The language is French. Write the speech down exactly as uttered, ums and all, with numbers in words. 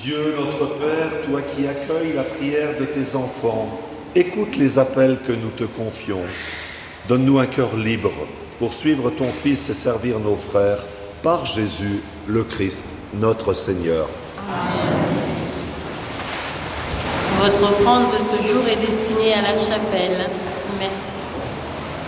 Dieu notre Père, toi qui accueilles la prière de tes enfants, écoute les appels que nous te confions. Donne-nous un cœur libre pour suivre ton Fils et servir nos frères, par Jésus, le Christ, notre Seigneur. Amen. Votre offrande de ce jour est destinée à la chapelle. Merci.